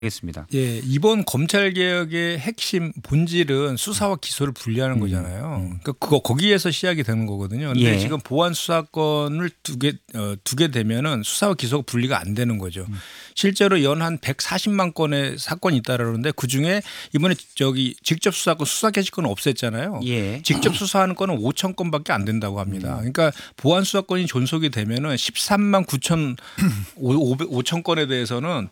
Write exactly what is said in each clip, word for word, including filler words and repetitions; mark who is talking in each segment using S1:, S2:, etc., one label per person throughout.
S1: 겠습니다.
S2: 예, 이번 검찰 개혁의 핵심 본질은 수사와 기소를 분리하는 거잖아요.
S1: 음.
S2: 그러니까 그거 거기에서 시작이 되는 거거든요. 그런데
S1: 예.
S2: 지금 보안 수사권을 두게 어, 두게 되면은 수사와 기소가 분리가 안 되는 거죠.
S1: 음.
S2: 실제로 연 한 백사십만 건의 사건이 있다라는데 그 중에 이번에 저기 직접 수사권 수사 개시권은 없앴잖아요.
S1: 예.
S2: 직접 수사하는 건은 오천 건밖에 안 된다고 합니다. 그러니까 보안 수사권이 존속이 되면은 십삼만 구천 오천 건에 대해서는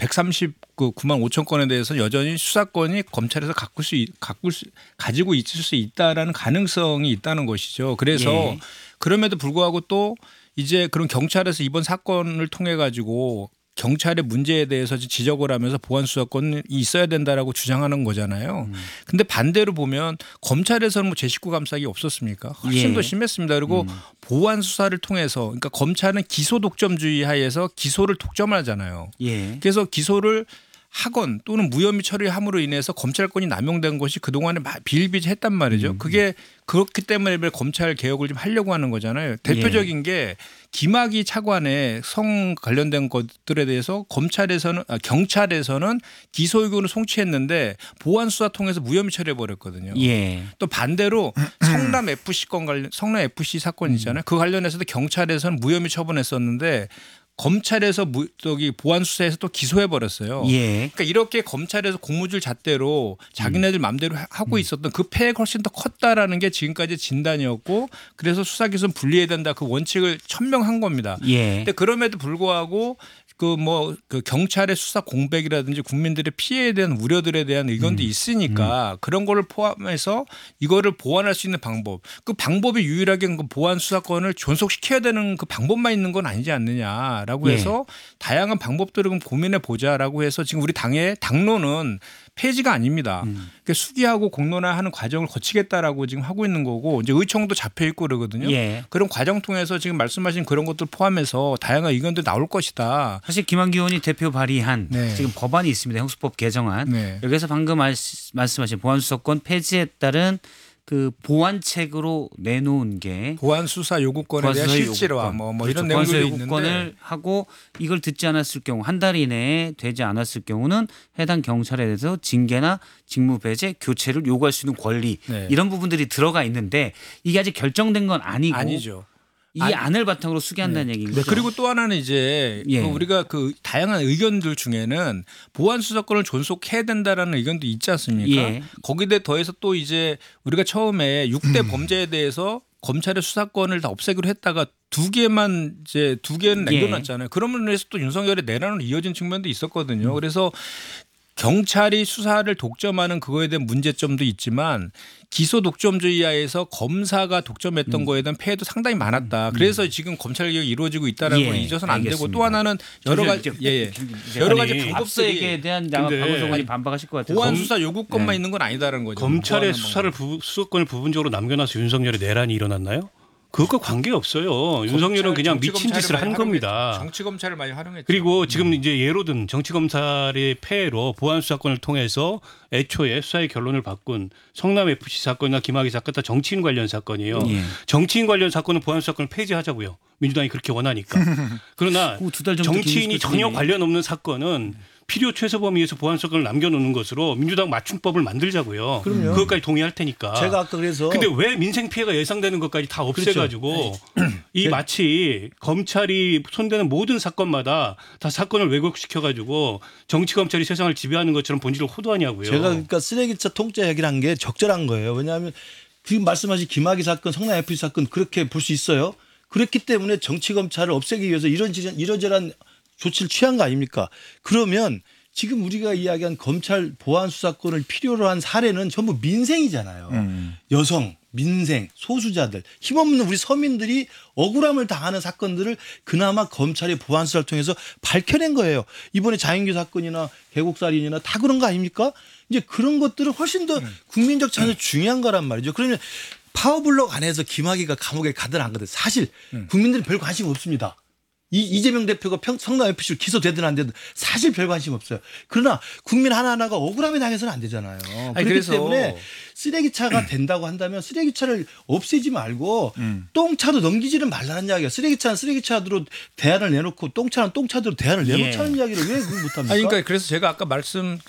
S2: 백삼십구만 오천 건에 대해서 여전히 수사권이 검찰에서 갖고 수, 갖고 수, 가지고 있을 수 있다라는 가능성이 있다는 것이죠. 그래서
S1: 예.
S2: 그럼에도 불구하고 또 이제 그런 경찰에서 이번 사건을 통해 가지고 경찰의 문제에 대해서 지적을 하면서 보안 수사권이 있어야 된다라고 주장하는 거잖아요. 그런데 음. 반대로 보면 검찰에서는 뭐 제 식구 감싸기 없었습니까? 훨씬
S1: 예.
S2: 더 심했습니다. 그리고 음. 보안 수사를 통해서 그러니까 검찰은 기소 독점주의 하에서 기소를 독점하잖아요.
S1: 예.
S2: 그래서 기소를 하건 또는 무혐의 처리함으로 인해서 검찰권이 남용된 것이 그동안에 비일비재했단 말이죠.
S1: 음. 그게
S2: 그렇기 때문에 검찰 개혁을 좀 하려고 하는 거잖아요. 대표적인 예. 게 김학의 차관의 성 관련된 것들에 대해서 검찰에서는 아, 경찰에서는 기소 의견을 송치했는데 보안 수사 통해서 무혐의 처리해 버렸거든요.
S1: 예.
S2: 또 반대로 성남 에프씨 건 관련 성남 에프씨 사건 있잖아요. 그 관련해서도 경찰에서는 무혐의 처분했었는데 검찰에서 무, 저기 보안 수사에서 또 기소해 버렸어요.
S1: 예.
S2: 그러니까 이렇게 검찰에서 공무줄 잣대로 자기네들 마음대로 하고 있었던 그 폐해가 훨씬 더 컸다라는 게 지금까지 진단이었고 그래서 수사 기소는 분리해야 된다 그 원칙을 천명한 겁니다.
S1: 예.
S2: 근데 그럼에도 불구하고 그 뭐 그 경찰의 수사 공백이라든지 국민들의 피해에 대한 우려들에 대한 의견도
S1: 음.
S2: 있으니까 음. 그런 거를 포함해서 이거를 보완할 수 있는 방법 그 방법이 유일하게 그 보안 수사권을 존속시켜야 되는 그 방법만 있는 건 아니지 않느냐라고 해서 예. 다양한 방법들을 고민해 보자라고 해서 지금 우리 당의 당론은 폐지가 아닙니다. 음. 그러니까 수기하고 공론화하는 과정을 거치겠다라고 지금 하고 있는 거고 이제 의총도 잡혀 있고 그러거든요.
S1: 예.
S2: 그런 과정 통해서 지금 말씀하신 그런 것들 포함해서 다양한 의견들이 나올 것이다.
S1: 사실 김한기 의원이 대표 발의한
S2: 네.
S1: 지금 법안이 있습니다. 형수법 개정안.
S2: 네.
S1: 여기서 방금 말씀하신 보안수사권 폐지에 따른 그 보완책으로 내놓은 게
S2: 보안 수사 요구권에 대한 실질화 뭐, 뭐
S1: 그렇죠.
S2: 이런 내용들이 있는데
S1: 요구권을 하고 이걸 듣지 않았을 경우 한 달 이내에 되지 않았을 경우는 해당 경찰에 대해서 징계나 직무 배제, 교체를 요구할 수 있는 권리
S2: 네.
S1: 이런 부분들이 들어가 있는데 이게 아직 결정된 건 아니고
S2: 아니죠.
S1: 이 아니, 안을 바탕으로 수기한다는
S2: 네.
S1: 얘기죠.
S2: 네. 그리고 또 하나는 이제
S1: 예.
S2: 그 우리가 그 다양한 의견들 중에는 보안 수사권을 존속해야 된다라는 의견도 있지 않습니까?
S1: 예.
S2: 거기에 더해서 또 이제 우리가 처음에 육 대 음. 범죄에 대해서 검찰의 수사권을 다 없애기로 했다가 두 개만 이제 두 개는 남겨놨잖아요. 예. 그러면 해서 또 윤석열의 내란으로 이어진 측면도 있었거든요. 음. 그래서 경찰이 수사를 독점하는 그거에 대한 문제점도 있지만 기소 독점주의 하에서 검사가 독점했던 음. 거에 대한 폐해도 상당히 많았다. 그래서 음. 지금 검찰 개혁이 이루어지고 있다는 걸 예, 잊어서는 안 되고 또 하나는 여러 가지 예, 예. 여러 가지 방법들에
S1: 대한 방어성이 반박하실 것 같아요.
S2: 보안 수사 요구권만 네. 있는 건 아니다라는 거죠.
S3: 검찰의 수사를 부, 수사권을 부분적으로 남겨놔서 윤석열의 내란이 일어났나요? 그것과 관계 없어요. 윤석열은 그냥 미친 짓을 한 겁니다.
S2: 정치 검찰을 많이 활용했죠.
S3: 그리고 지금 음. 이제 예로 든 정치 검찰의 폐해로 보안 수사권을 통해서 애초에 수사의 결론을 바꾼 성남 에프씨 사건이나 김학의 사건 다 정치인 관련 사건이에요. 예. 정치인 관련 사건은 보안 수사권을 폐지하자고요. 민주당이 그렇게 원하니까. 그러나 정치인이 전혀 관련 없는 사건은 필요 최소 범위에서 보안 수사권을 남겨놓는 것으로 민주당 맞춤법을 만들자고요.
S4: 그럼요.
S3: 그것까지 동의할 테니까.
S4: 제가 아까 그래서.
S3: 근데 왜 민생 피해가 예상되는 것까지 다 없애가지고 그렇죠. 이 제... 마치 검찰이 손대는 모든 사건마다 다 사건을 왜곡시켜가지고 정치 검찰이 세상을 지배하는 것처럼 본질을 호도하냐고요.
S4: 제가 그러니까 쓰레기차 통째 얘기한 게 적절한 거예요. 왜냐하면 지금 말씀하신 김학의 사건, 성남 에프씨 사건 그렇게 볼 수 있어요. 그렇기 때문에 정치 검찰을 없애기 위해서 이런 이러저런 조치를 취한 거 아닙니까? 그러면 지금 우리가 이야기한 검찰 보안 수사권을 필요로 한 사례는 전부 민생이잖아요. 음. 여성, 민생, 소수자들, 힘없는 우리 서민들이 억울함을 당하는 사건들을 그나마 검찰의 보안 수사를 통해서 밝혀낸 거예요. 이번에 자인규 사건이나 계곡살인이나 다 그런 거 아닙니까? 이제 그런 것들은 훨씬 더 음. 국민적 차원에서 음. 중요한 거란 말이죠. 그러면 파워블록 안에서 김학의가 감옥에 가든 안 가든 사실 음. 국민들은 별 관심 없습니다. 이, 이재명 대표가 평, 성남에프씨로 기소되든 안 되든 사실 별 관심 없어요. 그러나 국민 하나하나가 억울함에 당해서는 안 되잖아요.
S2: 아니,
S4: 그렇기
S2: 그래서
S4: 때문에 쓰레기차가 된다고 한다면 쓰레기차를 없애지 말고
S2: 음.
S4: 똥차도 넘기지는 말라는 이야기야. 쓰레기차는 쓰레기차대로 대안을 내놓고 똥차는 똥차대로 대안을 내놓자는
S1: 예.
S4: 이야기를 왜 못합니까?
S2: 아니, 그러니까 그래서 제가 아까 말씀